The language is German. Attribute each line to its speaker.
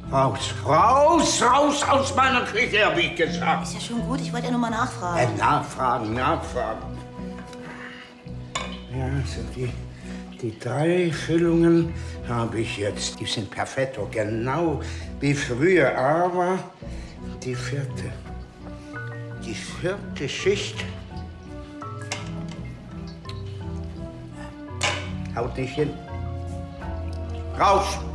Speaker 1: Raus, raus, raus aus meiner Küche, hab ich gesagt.
Speaker 2: Ist ja schon gut, ich wollte ja nur mal nachfragen.
Speaker 1: Nachfragen. Ja, also die 3 Füllungen habe ich jetzt. Die sind perfetto, genau wie früher. Aber die 4. Die 4. Schicht haut nicht hin. Raus!